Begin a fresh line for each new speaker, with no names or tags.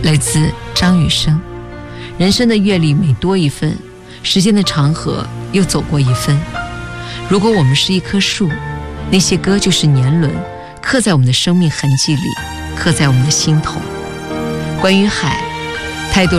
来自张雨生。人生的阅历每多一分，时间的长河又走过一分。如果我们是一棵树，那些歌就是年轮，刻在我们的生命痕迹里，刻在我们的心头。关于海，太多